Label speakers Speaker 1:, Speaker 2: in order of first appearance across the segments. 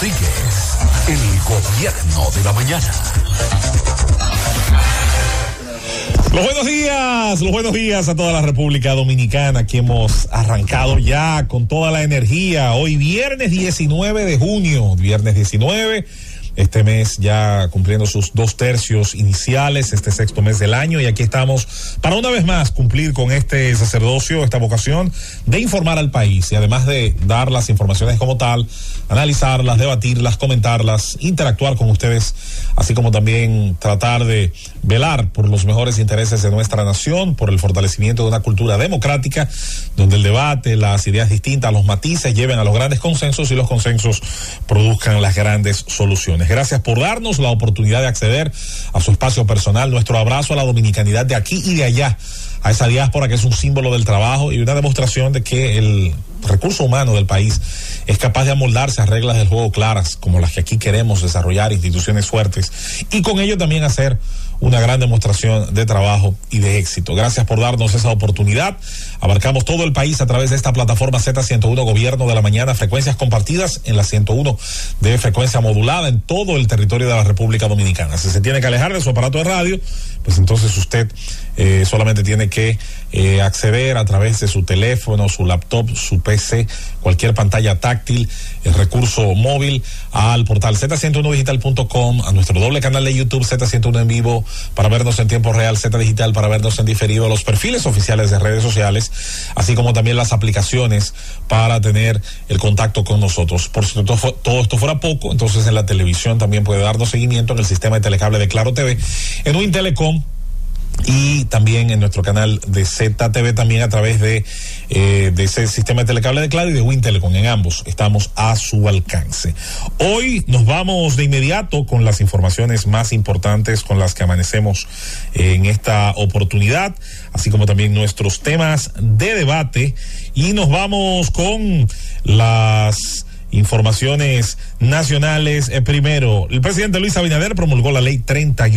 Speaker 1: Rodríguez, el gobierno de la mañana.
Speaker 2: Los buenos días a toda la República Dominicana. Aquí hemos arrancado ya con toda la energía. Hoy viernes 19 de junio, este mes ya cumpliendo sus 2 tercios iniciales, este sexto mes del año, y aquí estamos para una vez más cumplir con este sacerdocio, esta vocación de informar al país, y además de dar las informaciones como tal, analizarlas, debatirlas, comentarlas, interactuar con ustedes, así como también tratar de velar por los mejores intereses de nuestra nación, por el fortalecimiento de una cultura democrática, donde el debate, las ideas distintas, los matices lleven a los grandes consensos y los consensos produzcan las grandes soluciones. Gracias por darnos la oportunidad de acceder a su espacio personal. Nuestro abrazo a la dominicanidad de aquí y de allá, a esa diáspora que es un símbolo del trabajo y una demostración de que el recurso humano del país es capaz de amoldarse a reglas del juego claras, como las que aquí queremos desarrollar, instituciones fuertes, y con ello también hacer una gran demostración de trabajo y de éxito. Gracias por darnos esa oportunidad. Abarcamos todo el país a través de esta plataforma Z101 Gobierno de la Mañana, frecuencias compartidas en la 101 de frecuencia modulada en todo el territorio de la República Dominicana. Si se tiene que alejar de su aparato de radio, pues entonces usted solamente tiene que acceder a través de su teléfono, su laptop, su PC, cualquier pantalla táctil, el recurso móvil, al portal z101digital.com, a nuestro doble canal de YouTube Z101 en vivo para vernos en tiempo real, Z Digital para vernos en diferido, a los perfiles oficiales de redes sociales, así como también las aplicaciones para tener el contacto con nosotros. Por si todo esto fuera poco, entonces en la televisión también puede darnos seguimiento en el sistema de telecable de Claro TV, en Win Telecom, y también en nuestro canal de ZTV, también a través de ese sistema de telecable de Claro y de Win Telecom. En ambos estamos a su alcance. Hoy nos vamos de inmediato con las informaciones más importantes con las que amanecemos en esta oportunidad, así como también nuestros temas de debate, y nos vamos con las informaciones nacionales. Primero, el presidente Luis Abinader promulgó la ley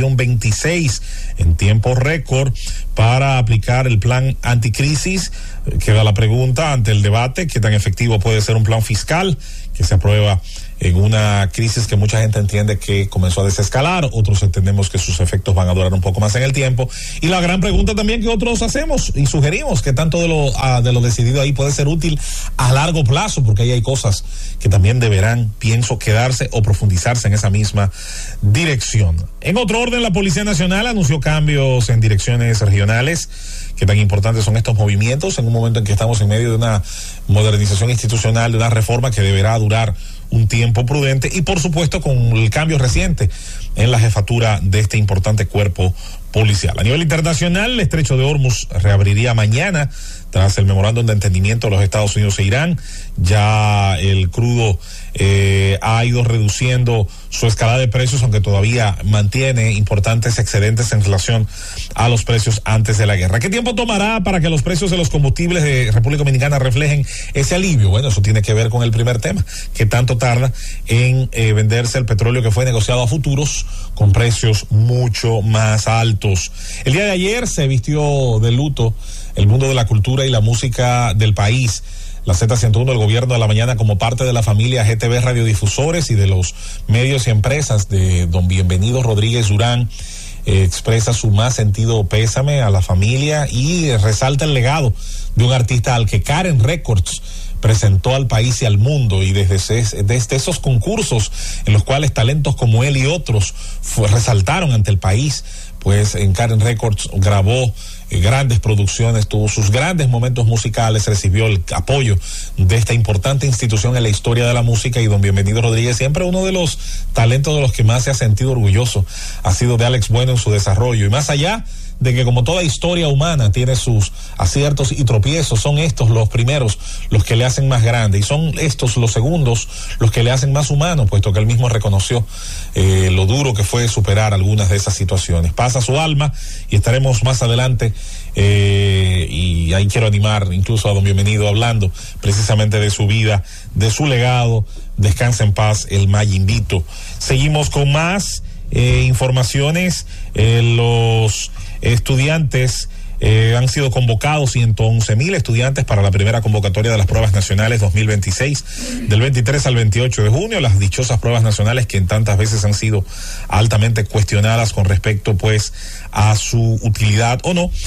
Speaker 2: 30-26 en tiempo récord para aplicar el plan anticrisis. Queda la pregunta ante el debate: ¿qué tan efectivo puede ser un plan fiscal que se aprueba en una crisis que mucha gente entiende que comenzó a desescalar? Otros entendemos que sus efectos van a durar un poco más en el tiempo. Y la gran pregunta también que otros hacemos y sugerimos: ¿qué tanto de lo decidido ahí puede ser útil a largo plazo? Porque ahí hay cosas que también deberán, pienso, quedarse o profundizarse en esa misma dirección. En otro orden, la Policía Nacional anunció cambios en direcciones regionales. ¿Qué tan importantes son estos movimientos en un momento en que estamos en medio de una modernización institucional, de una reforma que deberá durar un tiempo prudente, y por supuesto con el cambio reciente en la jefatura de este importante cuerpo policial? A nivel internacional, el estrecho de Hormuz reabriría mañana tras el memorándum de entendimiento de los Estados Unidos e Irán. Ya el crudo ha ido reduciendo su escalada de precios, aunque todavía mantiene importantes excedentes en relación a los precios antes de la guerra. ¿Qué tiempo tomará para que los precios de los combustibles de República Dominicana reflejen ese alivio? Bueno, eso tiene que ver con el primer tema: ¿qué tanto tarda en venderse el petróleo que fue negociado a futuros con precios mucho más altos? El día de ayer se vistió de luto el mundo de la cultura y la música del país. La Z101 del Gobierno de la Mañana, como parte de la familia GTV Radiodifusores y de los medios y empresas de don Bienvenido Rodríguez Durán, expresa su más sentido pésame a la familia y resalta el legado de un artista al que Karen Records presentó al país y al mundo, y desde esos concursos en los cuales talentos como él y otros resaltaron ante el país, pues en Karen Records grabó grandes producciones, tuvo sus grandes momentos musicales, recibió el apoyo de esta importante institución en la historia de la música, y don Bienvenido Rodríguez, siempre uno de los talentos de los que más se ha sentido orgulloso, ha sido de Alex Bueno en su desarrollo. Y más allá de que, como toda historia humana, tiene sus aciertos y tropiezos, son estos los primeros los que le hacen más grande, y son estos los segundos los que le hacen más humano, puesto que él mismo reconoció lo duro que fue superar algunas de esas situaciones. Pasa su alma, y estaremos más adelante y ahí quiero animar incluso a don Bienvenido hablando precisamente de su vida, de su legado. Descansa en paz el Mayimito. Seguimos con más informaciones. Los estudiantes Han sido convocados 111,000 estudiantes para la primera convocatoria de las pruebas nacionales 2026, del 23 al 28 de junio, las dichosas pruebas nacionales que en tantas veces han sido altamente cuestionadas con respecto pues a su utilidad o no,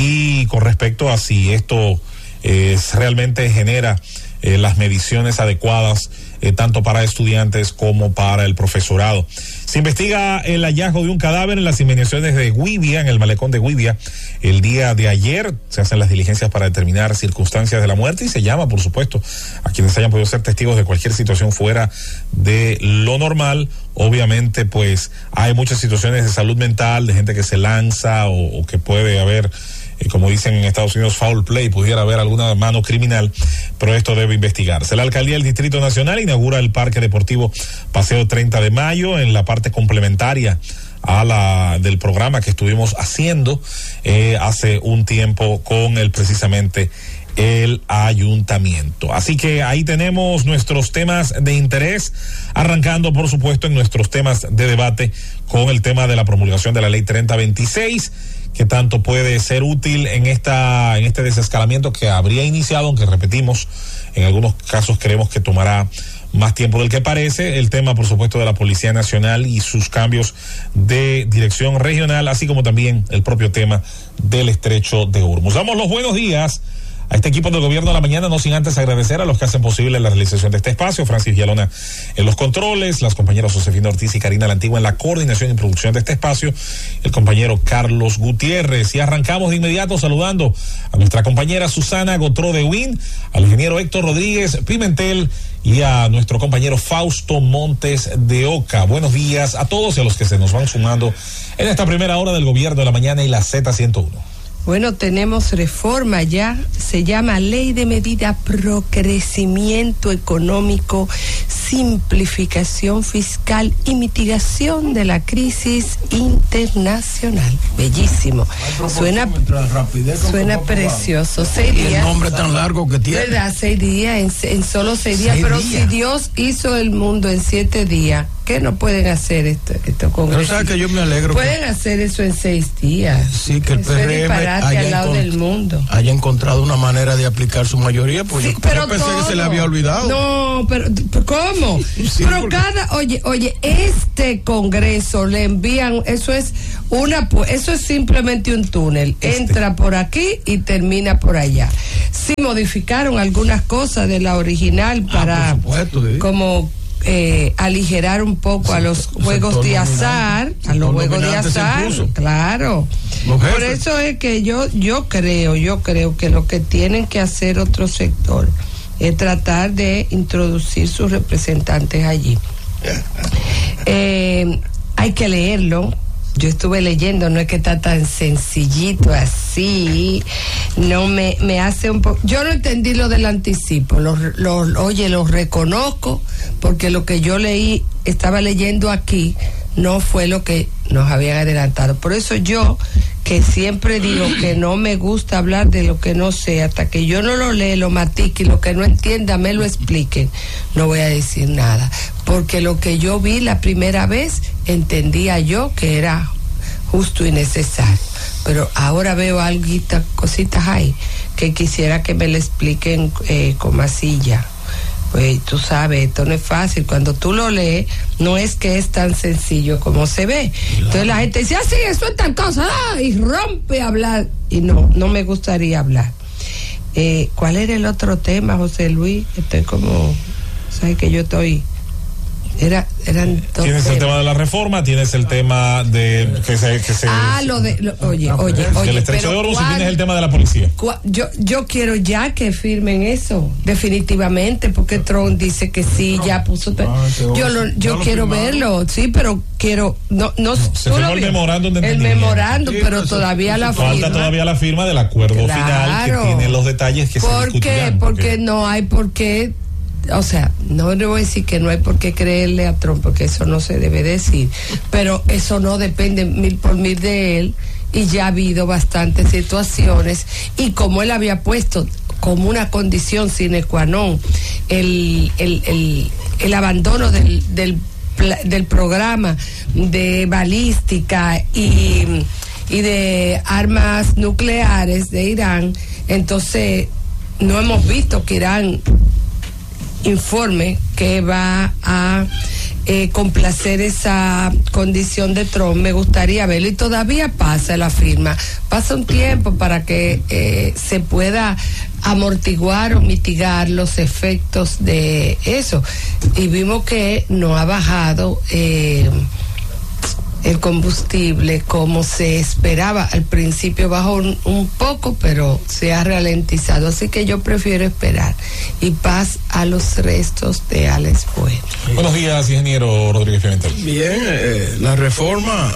Speaker 2: y con respecto a si esto realmente genera las mediciones adecuadas tanto para estudiantes como para el profesorado. Se investiga el hallazgo de un cadáver en las inmediaciones de Güibia, en el malecón de Güibia, el día de ayer. Se hacen las diligencias para determinar circunstancias de la muerte y se llama, por supuesto, a quienes hayan podido ser testigos de cualquier situación fuera de lo normal. Obviamente, pues, hay muchas situaciones de salud mental, de gente que se lanza o que puede haber, como dicen en Estados Unidos, foul play, pudiera haber alguna mano criminal, pero esto debe investigarse. La Alcaldía del Distrito Nacional inaugura el Parque Deportivo Paseo 30 de Mayo en la parte complementaria a la del programa que estuvimos haciendo hace un tiempo con precisamente el ayuntamiento. Así que ahí tenemos nuestros temas de interés, arrancando por supuesto en nuestros temas de debate con el tema de la promulgación de la ley 3026, que tanto puede ser útil en este desescalamiento que habría iniciado, aunque repetimos, en algunos casos creemos que tomará más tiempo del que parece. El tema, por supuesto, de la Policía Nacional y sus cambios de dirección regional, así como también el propio tema del Estrecho de Hormuz. Damos los buenos días a este equipo del Gobierno de la Mañana, no sin antes agradecer a los que hacen posible la realización de este espacio: Francis Villalona en los controles, las compañeras Josefina Ortiz y Karina La Antigua en la coordinación y producción de este espacio, el compañero Carlos Gutiérrez. Y arrancamos de inmediato saludando a nuestra compañera Susana Gotró de Win, al ingeniero Héctor Rodríguez Pimentel y a nuestro compañero Fausto Montes de Oca. Buenos días a todos y a los que se nos van sumando en esta primera hora del Gobierno de la Mañana y la Z101.
Speaker 3: Bueno, tenemos reforma ya, se llama Ley de Medida Pro Crecimiento Económico, Simplificación Fiscal y Mitigación de la Crisis Internacional. Bellísimo. Suena precioso. 6 días.
Speaker 4: El nombre tan largo que tiene.
Speaker 3: ¿Verdad? 6 días, en solo 6 días. Pero si Dios hizo el mundo en 7 días, ¿qué no pueden hacer esto con
Speaker 4: eso? ¿Sabes que yo me alegro?
Speaker 3: Pueden hacer eso en 6 días.
Speaker 4: Sí, que el PRM
Speaker 3: al lado del mundo
Speaker 4: haya encontrado una manera de aplicar su mayoría, pues
Speaker 3: sí,
Speaker 4: yo
Speaker 3: pero
Speaker 4: pensé que se le había olvidado.
Speaker 3: No, pero ¿cómo? Sí, pero porque... oye, este Congreso le envían, eso es simplemente un túnel, entra por aquí y termina por allá. Sí modificaron algunas cosas de la original para,
Speaker 4: por supuesto,
Speaker 3: como aligerar un poco a los juegos de azar, claro. Por eso es que yo creo que lo que tienen que hacer otro sector es tratar de introducir sus representantes allí. Hay que leerlo. Yo estuve leyendo, no es que está tan sencillito así, no me hace un poco, yo no entendí lo del anticipo, lo reconozco, porque lo que yo leí, estaba leyendo aquí, no fue lo que nos habían adelantado. Por eso yo, que siempre digo que no me gusta hablar de lo que no sé, hasta que yo no lo lea, lo matique y lo que no entienda me lo expliquen, no voy a decir nada, porque lo que yo vi la primera vez, entendía yo que era justo y necesario, pero ahora veo cositas ahí que quisiera que me le expliquen con masilla. Pues tú sabes, esto no es fácil. Cuando tú lo lees, no es que es tan sencillo como se ve. Claro. Entonces la gente dice, sí, eso es tal cosa, y rompe a hablar. Y no me gustaría hablar. ¿Cuál era el otro tema, José Luis? Estoy como, ¿sabes que yo estoy? Eran dos
Speaker 2: tienes temas. El tema de la reforma, tienes el tema de del Estrecho de Hormuz, y tienes el tema de la policía.
Speaker 3: Yo quiero ya que firmen eso definitivamente, porque Trump dice que sí, ya puso. Yo quiero verlo, sí, pero quiero
Speaker 2: se firmó el memorándum de entendimiento.
Speaker 3: El memorándum, pero todavía la firma.
Speaker 2: Falta todavía la firma del acuerdo final, que tiene los detalles que se discutirán.
Speaker 3: Porque no hay por qué. O sea, no le voy a decir que no hay por qué creerle a Trump, porque eso no se debe decir, pero eso no depende 1000% de él, y ya ha habido bastantes situaciones, y como él había puesto como una condición sine qua non el abandono del programa de balística y y de armas nucleares de Irán. Entonces, no hemos visto que Irán informe que va a complacer esa condición de Trump. Me gustaría verlo, y todavía pasa la firma, pasa un tiempo para que se pueda amortiguar o mitigar los efectos de eso, y vimos que no ha bajado el combustible como se esperaba. Al principio bajó un poco, pero se ha ralentizado, así que yo prefiero esperar. Y paz a los restos de Alex Bueno.
Speaker 2: Buenos días, ingeniero Rodríguez Pimentel.
Speaker 4: Bien, la reforma,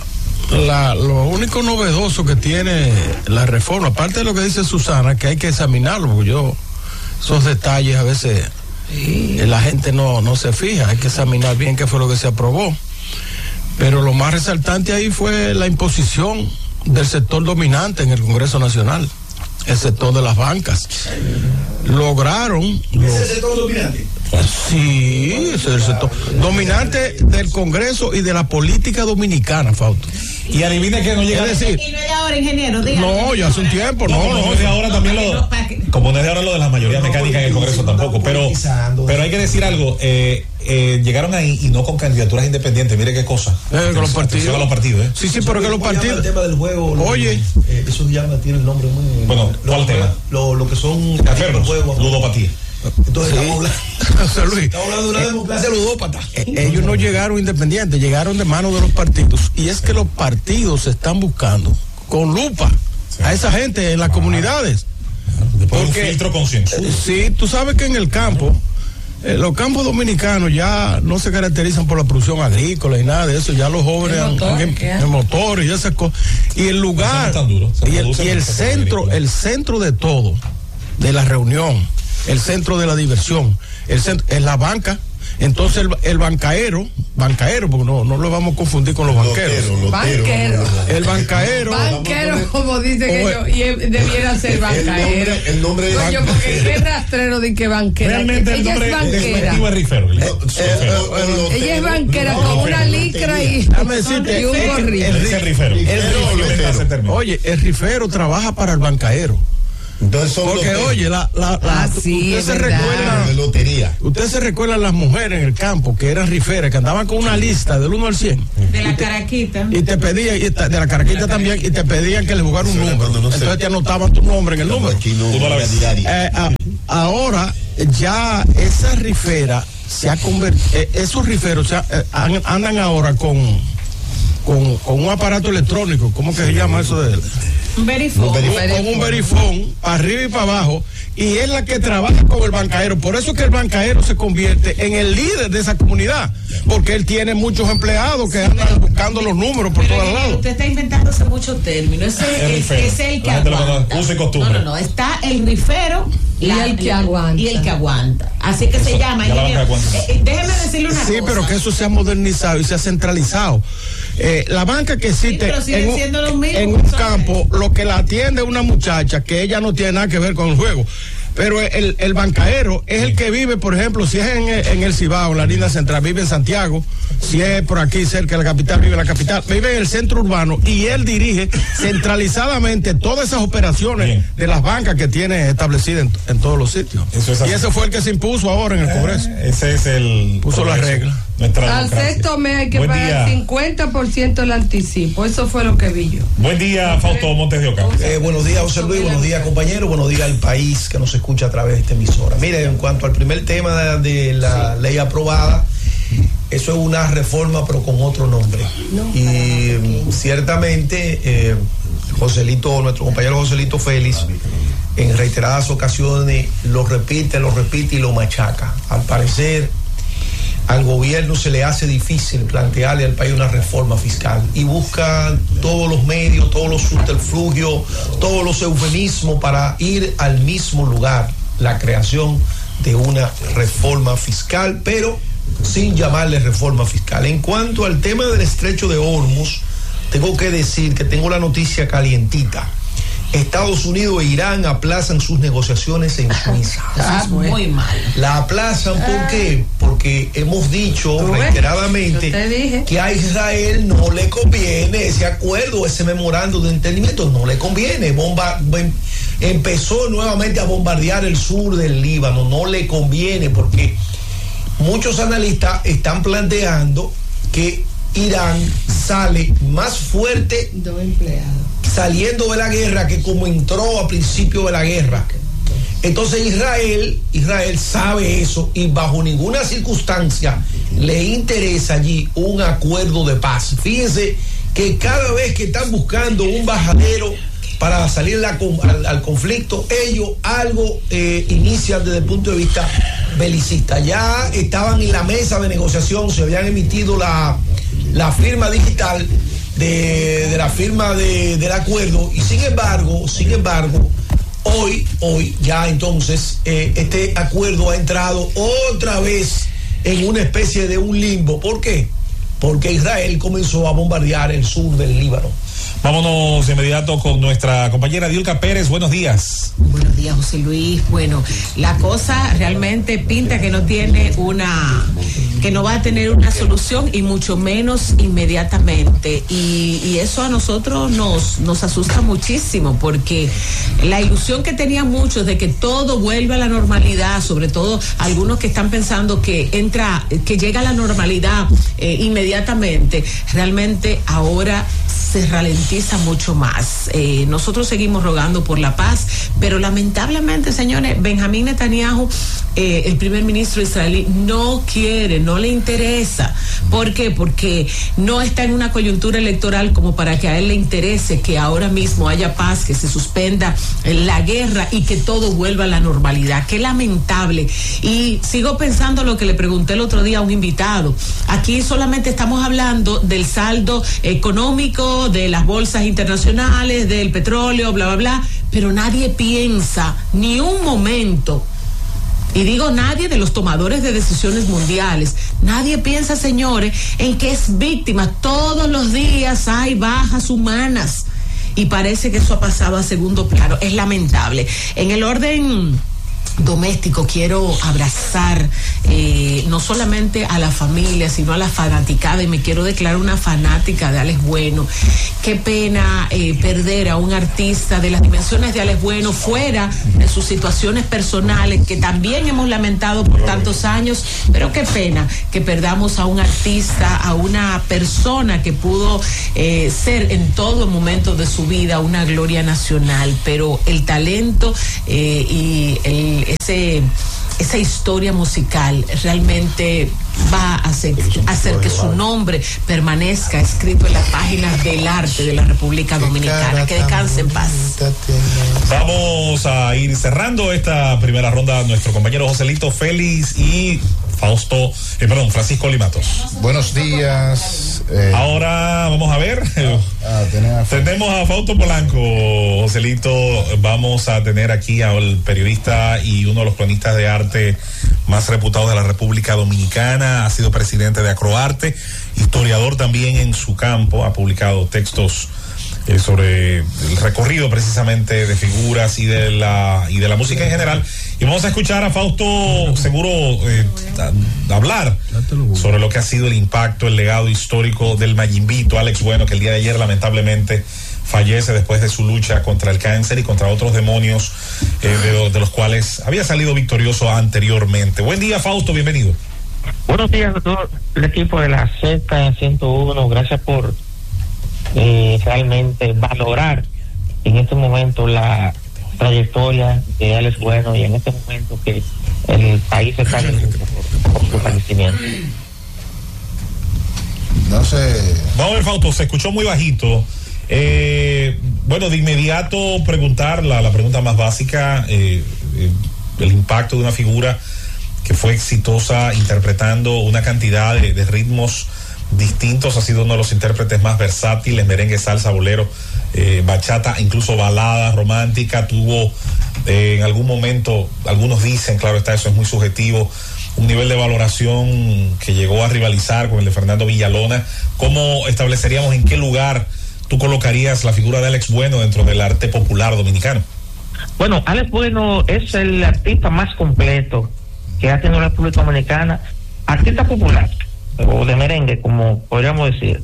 Speaker 4: lo único novedoso que tiene la reforma, aparte de lo que dice Susana, que hay que examinarlo, porque esos detalles a veces la gente no se fija, hay que examinar bien qué fue lo que se aprobó. Pero lo más resaltante ahí fue la imposición del sector dominante en el Congreso Nacional, el sector de las bancas. Lograron...
Speaker 5: ¿Es el sector dominante?
Speaker 4: Sí, ese es el sector dominante del Congreso y de la política dominicana, Fausto.
Speaker 2: Y adivina que no llega.
Speaker 4: Es decir,
Speaker 6: y no es de ahora, ingeniero, dígame.
Speaker 4: No, ya hace un tiempo,
Speaker 2: como no es de ahora también como no es de ahora lo de la mayoría mecánica en el Congreso tampoco, pero hay que decir algo, llegaron ahí y no con candidaturas independientes, mire qué cosa.
Speaker 4: Con los partidos. Sí, pero que los partidos.
Speaker 5: El tema del juego.
Speaker 4: Oye.
Speaker 5: Eso ya tiene el nombre muy.
Speaker 2: Bueno, ¿cuál tema?
Speaker 5: Lo que son.
Speaker 2: Enfermos, ludopatía.
Speaker 5: Entonces estamos hablando de una democracia ludópata.
Speaker 4: Ellos no llegaron independientes, llegaron de manos de los partidos. Y es que los partidos están buscando con lupa a esa gente en las comunidades.
Speaker 2: Después de un filtro concienzudo.
Speaker 4: Sí, tú sabes que en el campo, los campos dominicanos ya no se caracterizan por la producción agrícola y nada de eso. Ya los jóvenes en motores y esas cosas. Y el lugar, y el centro de todo, de la reunión, el centro de la diversión, es la banca. Entonces el bancaero, porque no lo vamos a confundir con los banqueros. El bancaero.
Speaker 3: Banquero, como dice que yo, y debiera ser bancaero.
Speaker 5: El nombre de
Speaker 3: banquero. Porque es rastrero de que banquera.
Speaker 2: Realmente
Speaker 3: ella es banquera.
Speaker 2: Es rifero.
Speaker 3: Ella es banquera con una licra y un gorrito.
Speaker 2: Es rifero.
Speaker 4: Oye, el rifero trabaja para el bancaero.
Speaker 5: Entonces
Speaker 4: porque oye,
Speaker 3: ustedes se recuerdan
Speaker 5: de lotería.
Speaker 4: Ustedes se recuerdan las mujeres en el campo que eran riferas, que andaban con una lista del 1 al 100.
Speaker 6: De la caraquita.
Speaker 4: Y te pedían, de la caraquita también, y te pedían que le jugara un número. Entonces te anotaban tu nombre en el número. Ahora ya esa rifera se ha convertido, esos riferos andan ahora con un aparato electrónico. ¿Cómo que se llama eso de él?
Speaker 6: Un verifón.
Speaker 4: Con un verifón, para arriba y para abajo, y es la que trabaja con el bancaero. Por eso es que el bancaero se convierte en el líder de esa comunidad, porque él tiene muchos empleados que andan buscando los números por todos lados.
Speaker 6: Usted está inventándose muchos términos. Es el que aguanta.
Speaker 2: Uso y costumbre.
Speaker 6: No, está el rifero
Speaker 3: y el que aguanta.
Speaker 6: Así que eso, se llama. Déjeme decirle una cosa.
Speaker 4: Sí, pero que eso se ha modernizado y se ha centralizado. La banca que existe en un campo, lo que la atiende es una muchacha que ella no tiene nada que ver con el juego. Pero el bancaero es el que vive, por ejemplo, si es en el Cibao, en la línea central, vive en Santiago. Si es por aquí cerca de la capital, vive en la capital, vive en el centro urbano, y él dirige centralizadamente todas esas operaciones de las bancas que tiene establecidas en todos los sitios. Y ese fue el que se impuso ahora en el Congreso.
Speaker 2: Ese es el...
Speaker 4: Puso la regla.
Speaker 3: Al sexto mes hay que pagar el 50% el anticipo. Eso fue lo que vi yo.
Speaker 2: Buen día, Fausto Montes de Oca.
Speaker 5: Buenos días, José Luis. Buenos días, compañero. Buenos días al país que nos escucha a través de esta emisora. Mire, en cuanto al primer tema de la ley aprobada, eso es una reforma, pero con otro nombre. Y ciertamente, Joselito, nuestro compañero Joselito Félix, en reiteradas ocasiones lo repite y lo machaca. Al parecer, al gobierno se le hace difícil plantearle al país una reforma fiscal y busca todos los medios, todos los subterfugios, todos los eufemismos para ir al mismo lugar, la creación de una reforma fiscal, pero sin llamarle reforma fiscal. En cuanto al tema del estrecho de Hormuz, tengo que decir que tengo la noticia calientita. Estados Unidos e Irán aplazan sus negociaciones en Suiza.
Speaker 6: Eso es muy mal.
Speaker 5: La aplazan, ¿por qué? Porque hemos dicho reiteradamente que a Israel no le conviene ese acuerdo, ese memorando de entendimiento, no le conviene. Empezó nuevamente a bombardear el sur del Líbano, no le conviene porque muchos analistas están planteando que Irán sale más fuerte saliendo de la guerra que como entró a principio de la guerra. Entonces Israel sabe eso y bajo ninguna circunstancia le interesa allí un acuerdo de paz. Fíjense que cada vez que están buscando un bajadero para salir al conflicto, ellos algo inician desde el punto de vista belicista. Ya estaban en la mesa de negociación, se habían emitido la firma digital de la firma del acuerdo y sin embargo hoy ya entonces este acuerdo ha entrado otra vez en una especie de un limbo. ¿Por qué? Porque Israel comenzó a bombardear el sur del Líbano.
Speaker 2: Vámonos de inmediato con nuestra compañera Diolka Pérez. Buenos días.
Speaker 6: Buenos días, José Luis. Bueno, la cosa realmente pinta que no va a tener una solución y mucho menos inmediatamente. Y eso a nosotros nos asusta muchísimo porque la ilusión que tenían muchos de que todo vuelva a la normalidad, sobre todo algunos que están pensando que llega a la normalidad inmediatamente, realmente ahora se ralentiza mucho más. Nosotros seguimos rogando por la paz, pero lamentablemente, señores, Benjamín Netanyahu, el primer ministro israelí, no le interesa. ¿Por qué? Porque no está en una coyuntura electoral como para que a él le interese que ahora mismo haya paz, que se suspenda la guerra y que todo vuelva a la normalidad. Qué lamentable. Y sigo pensando lo que le pregunté el otro día a un invitado. Aquí solamente estamos hablando del saldo económico, de las bolsas internacionales, del petróleo, bla, bla, bla, pero nadie piensa ni un momento, y digo nadie de los tomadores de decisiones mundiales, nadie piensa, señores, en que es víctima. Todos los días hay bajas humanas y parece que eso ha pasado a segundo plano. Es lamentable. En el orden doméstico quiero abrazar no solamente a la familia sino a la fanaticada, y me quiero declarar una fanática de Alex Bueno. Qué pena perder a un artista de las dimensiones de Alex Bueno, fuera de sus situaciones personales que también hemos lamentado por tantos años, pero qué pena que perdamos a un artista, a una persona que pudo ser en todo momento de su vida una gloria nacional. Pero el talento y esa historia musical realmente va a hacer que su nombre permanezca escrito en las páginas del arte de la República Dominicana. Que descanse en paz.
Speaker 2: Vamos a ir cerrando esta primera ronda. Nuestro compañero Joselito Félix y Francisco Limatos.
Speaker 7: Buenos días.
Speaker 2: Ahora vamos a ver. Tenemos a Fausto Polanco. Joselito, vamos a tener aquí al periodista y uno de los cronistas de arte más reputados de la República Dominicana. Ha sido presidente de Acroarte, historiador también en su campo, ha publicado textos sobre el recorrido precisamente de figuras y de la música en general. Y vamos a escuchar a Fausto seguro hablar sobre lo que ha sido el impacto, el legado histórico del Mayimbito, Alex Bueno, que el día de ayer lamentablemente fallece después de su lucha contra el cáncer y contra otros demonios de los cuales había salido victorioso anteriormente. Buen día, Fausto, bienvenido.
Speaker 8: Buenos días a todo el equipo de la Z101. Gracias por realmente valorar en este momento la trayectoria de Alex Bueno y en este momento que el país está por su fallecimiento.
Speaker 7: No sé.
Speaker 2: Vamos a ver, Fausto, se escuchó muy bajito. Bueno, de inmediato preguntar la pregunta más básica, el impacto de una figura que fue exitosa interpretando una cantidad de ritmos distintos. Ha sido uno de los intérpretes más versátiles: merengue, salsa, bolero, bachata, incluso balada romántica. Tuvo en algún momento, algunos dicen, claro está, eso es muy subjetivo, un nivel de valoración que llegó a rivalizar con el de Fernando Villalona. ¿Cómo estableceríamos en qué lugar tú colocarías la figura de Alex Bueno dentro del arte popular dominicano?
Speaker 8: Bueno, Alex Bueno es el artista más completo que ha tenido la República Dominicana, artista popular o de merengue, como podríamos decir,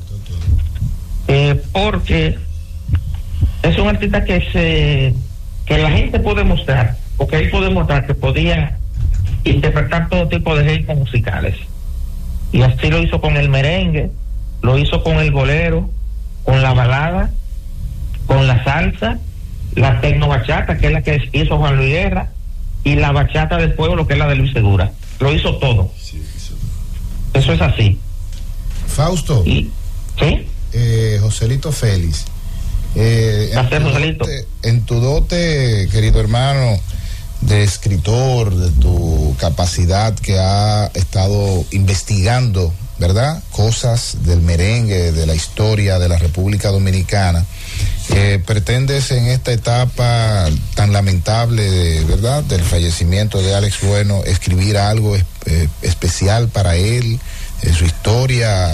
Speaker 8: porque es un artista que la gente puede mostrar, porque él puede mostrar que podía interpretar todo tipo de ritmos musicales, y así lo hizo con el merengue, lo hizo con el bolero, con la balada, con la salsa, la tecno-bachata, que es la que hizo Juan Luis Guerra, y la bachata del pueblo, que es la de Luis Segura. Lo hizo todo. Eso es así.
Speaker 7: Fausto.
Speaker 8: ¿Sí?
Speaker 7: Joselito Félix.
Speaker 8: Joselito.
Speaker 7: En tu dote, querido hermano, de escritor, de tu capacidad que ha estado investigando, ¿verdad?, cosas del merengue, de la historia de la República Dominicana, pretendes en esta etapa tan lamentable, ¿verdad?, del fallecimiento de Alex Bueno, escribir algo especial para él, su historia,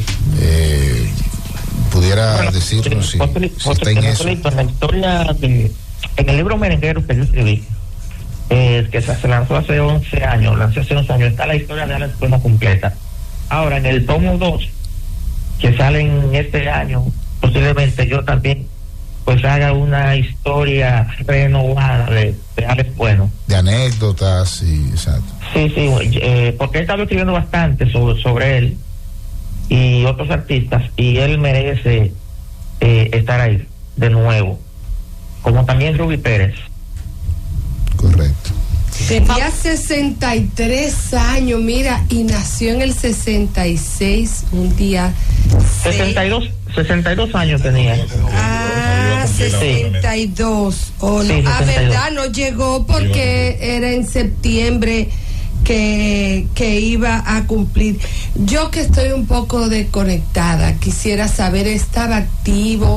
Speaker 7: pudiera decirnos si está en eso.
Speaker 8: En la historia en el libro merenguero que yo escribí, que se lanzó hace 11 años, está la historia de Alex Bueno completa. Ahora, en el tomo 2, que sale en este año, posiblemente yo también pues haga una historia renovada de Alex Bueno.
Speaker 7: De anécdotas, exacto.
Speaker 8: Sí, porque he estado escribiendo bastante sobre él y otros artistas, y él merece estar ahí de nuevo, como también Rubí Pérez.
Speaker 7: Correcto.
Speaker 3: Tenía 63 años, mira, y nació en el 66, un día.
Speaker 8: 62 años tenía.
Speaker 3: 62. Oh, no.
Speaker 8: Sí, 62.
Speaker 3: Verdad, no llegó porque era en septiembre que iba a cumplir. Yo que estoy un poco desconectada, quisiera saber, ¿estaba activo?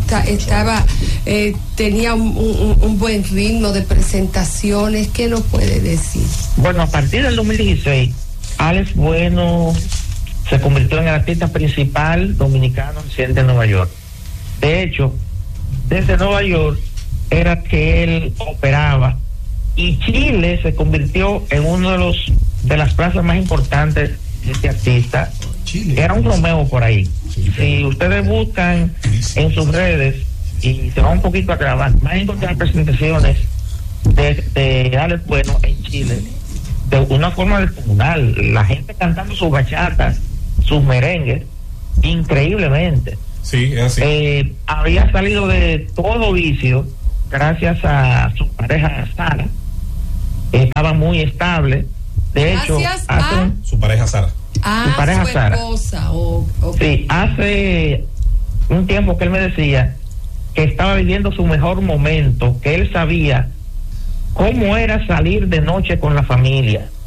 Speaker 3: Tenía un buen ritmo de presentaciones. ¿Qué nos puede decir?
Speaker 8: Bueno, a partir del 2016, Alex Bueno se convirtió en el artista principal dominicano residente en Nueva York. De hecho, desde Nueva York era que él operaba, y Chile se convirtió en uno de las plazas más importantes de este artista. Chile. Era un Romeo por ahí. Si ustedes buscan en sus redes y se van un poquito atrás, van a encontrar presentaciones de Alex Bueno en Chile de una forma descomunal, la gente cantando sus bachatas, sus merengues, increíblemente.
Speaker 2: Sí, es así.
Speaker 8: Había salido de todo vicio gracias a su pareja Sara. Estaba muy estable. De hecho,
Speaker 2: su pareja Sara.
Speaker 8: Su pareja
Speaker 3: su
Speaker 8: Sara.
Speaker 3: Esposa.
Speaker 8: Sí, hace un tiempo que él me decía que estaba viviendo su mejor momento, que él sabía cómo era salir de noche con la familia,